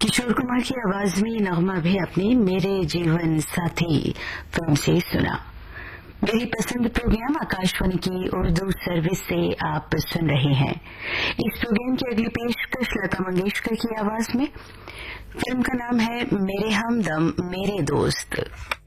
किशोर कुमार की आवाज में नगमा भी अपने मेरे जीवन साथी फिल्म से सुना। मेरी पसंद प्रोग्राम आकाशवाणी की उर्दू सर्विस से आप सुन रहे हैं। इस प्रोग्राम की अगली पेशकश लता मंगेशकर की आवाज में। फिल्म का नाम है मेरे हमदम मेरे दोस्त।